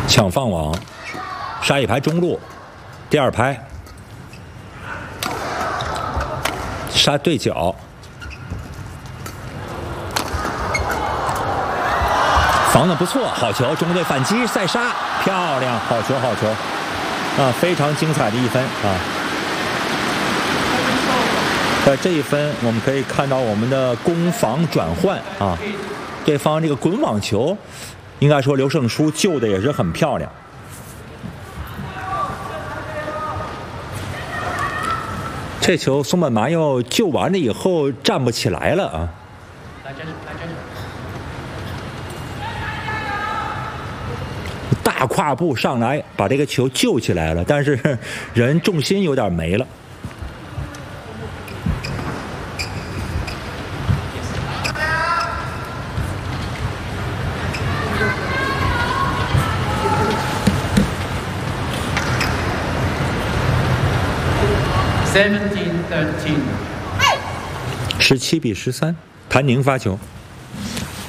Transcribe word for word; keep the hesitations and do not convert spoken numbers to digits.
抢放网，杀一排中路，第二拍杀对角，防得不错，好球！中队反击再杀，漂亮，好球好球啊，非常精彩的一分啊！在这一分，我们可以看到我们的攻防转换啊，对方这个滚网球，应该说刘胜书救的也是很漂亮。这球松本麻佑救完了以后站不起来了啊！大跨步上来把这个球救起来了，但是人重心有点没了。十七比十三，谭宁发球。